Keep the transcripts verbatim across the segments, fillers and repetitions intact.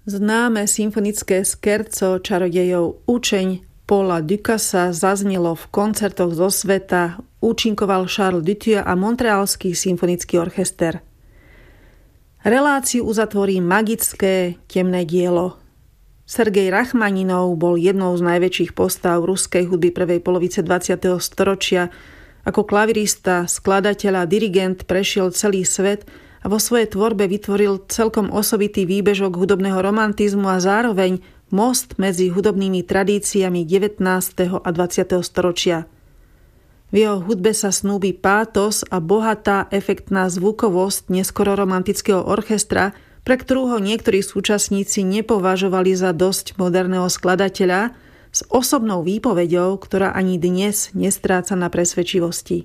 Známe symfonické skerco čarodejov Učeň Paula Ducasa zaznelo v koncertoch zo sveta, účinkoval Charles Dutilleux a Montrealský symfonický orchester. Reláciu uzatvorí magické temné dielo. Sergej Rachmaninov bol jednou z najväčších postav ruskej hudby prvej polovice dvadsiateho storočia. Ako klavirista, skladateľ a dirigent prešiel celý svet a vo svojej tvorbe vytvoril celkom osobitý výbežok hudobného romantizmu a zároveň most medzi hudobnými tradíciami devätnásteho a dvadsiateho storočia. V jeho hudbe sa snúbi pátos a bohatá efektná zvukovosť neskoro romantického orchestra, pre ktorú ho niektorí súčasníci nepovažovali za dosť moderného skladateľa, s osobnou výpoveďou, ktorá ani dnes nestráca na presvedčivosti.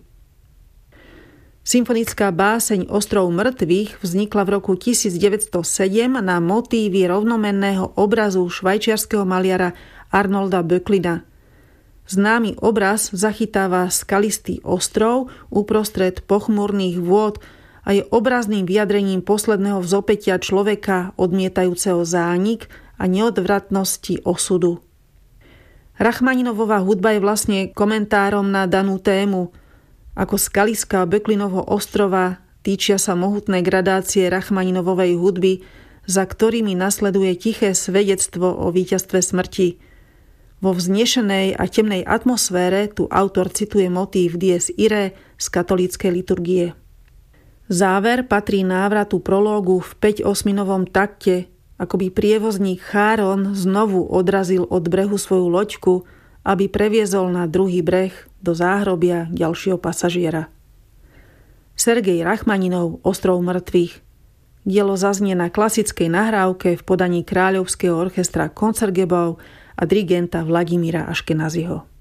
Symfonická báseň Ostrov mŕtvych vznikla v roku tisícdeväťstosedem na motívy rovnomenného obrazu švajčiarskeho maliara Arnolda Böcklina. Známy obraz zachytáva skalistý ostrov uprostred pochmúrnych vôd a je obrazným vyjadrením posledného vzopätia človeka odmietajúceho zánik a neodvratnosti osudu. Rachmaninovová hudba je vlastne komentárom na danú tému. Ako skaliská Böcklinovho ostrova týčia sa mohutné gradácie Rachmaninovovej hudby, za ktorými nasleduje tiché svedectvo o víťazstve smrti. Vo vznešenej a temnej atmosfére tu autor cituje motív Dies Irae z katolíckej liturgie. Záver patrí návratu prológu v päť-osminovom takte, ako by prievozník Cháron znovu odrazil od brehu svoju loďku, aby previezol na druhý breh do záhrobia ďalšieho pasažiera. Sergej Rachmaninov Ostrov mŕtvych. Dielo zaznie na klasickej nahrávke v podaní Kráľovského orchestra Koncertgebouw a dirigenta Vladimíra Aškenaziho.